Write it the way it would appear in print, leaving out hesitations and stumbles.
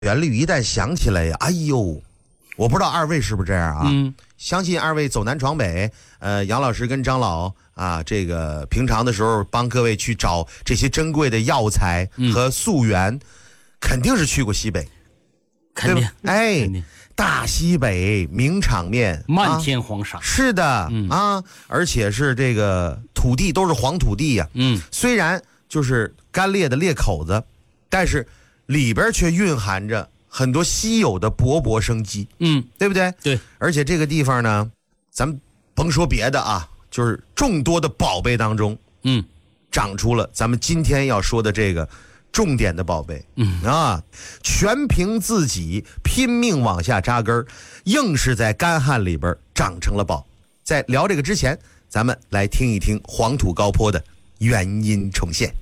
旋律一旦响起来呀，哎呦，我不知道二位是不是这样啊？相信二位走南闯北，杨老师跟张老啊，这个平常的时候帮各位去找这些珍贵的药材和溯源，肯定是去过西北， 肯定， 哎肯定， 大西北名场面， 漫天黄沙， 是的，啊，而且是这个土地都是黄土地呀，虽然就是干裂的裂口子，但是里边却蕴含着很多稀有的勃勃生机，对不对？ 对， 而且这个地方呢，咱们甭说别的啊，就是众多的宝贝当中，长出了咱们今天要说的这个重点的宝贝，全凭自己拼命往下扎根，硬是在干旱里边长成了宝。在聊这个之前，咱们来听一听黄土高坡的原音重现。